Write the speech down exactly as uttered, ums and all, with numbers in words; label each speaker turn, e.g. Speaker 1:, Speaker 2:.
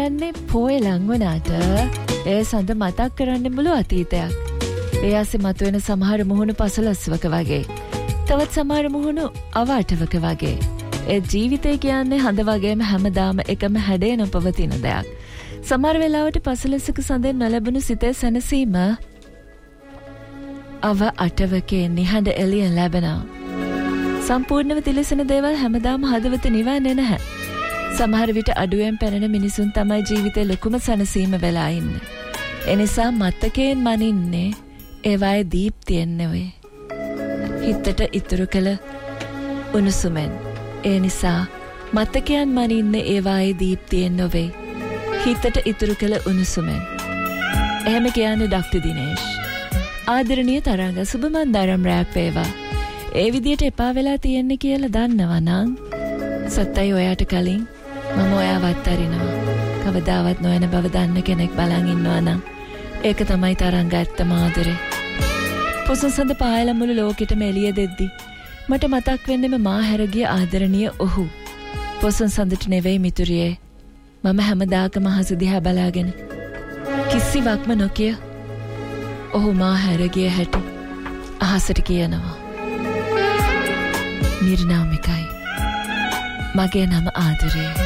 Speaker 1: කියන්නේ පොය ලං වුණාට ඒ සඳ මතක් කරන්න මුළු අතීතයක්. ඒ ආසේ මතුවෙන සමහර මුහුණු පසළොස්වක වගේ. තවත් සමහර මුහුණු අවාටවක වගේ. ඒ ජීවිතය කියන්නේ හඳ වගේම හැමදාම එකම හැඩේ නොපවතින දෙයක්. සමහර වෙලාවට පසළොස්වක සඳෙන් නොලැබුණු සිතේ සැනසීම අව අටවකේ නිහඬ එළිය ලැබෙනවා. සම්පූර්ණව තිලසන දේවල් හැමදාම හදවත නිවන්නේ නැහැ. සමහර විට අඩුවෙන් පැරෙන මිනිසුන් තමයි ජීවිතේ ලොකුම සැනසීම වෙලා ඉන්නේ. එනිසා මතකයෙන් මනින්නේ ඒවායේ දීප්තියෙන් නෙවෙයි. හිතට ඉතුරු කළ උණුසුමෙන්. ඒ නිසා මතකයන් මනින්නේ ඒවායේ දීප්තියෙන් නොවේ. හිතට ඉතුරු කළ උණුසුමෙන්. එහෙම කියන්නේ ඩොක්ටර් දිනේෂ්. ආදරණීය තරංග සුබ මන්දාරම් රැක් වේවා. ඒ විදියට එපා වෙලා තියෙන්නේ කියලා දන්නවා නම් සත්තයි ඔයාට කලින් මම ඔයාව අත්හරිනවා. කවදාවත් නොයන බව දන්න කෙනෙක් බලන් ඉන්නවා නම් ඒක තමයි තරංග ඇත්තම ආදරේ. පොසොන් සඳ පායල මුළු ලෝකෙටම එළිය දෙද්දි මට මතක් වෙන්නෙම මා හැරගිය ආදරණීය ඔහු. පොසොන් සඳට නෙවෙයි මිතුරියේ. මම හැමදාකම අහස දිහා බලාගෙන කිසිවක්ම නොකිය ඔහු මා හැරගිය හැටි අහසට කියනවා. නිර්නාමිකයි. මගේ නම ආදරේ.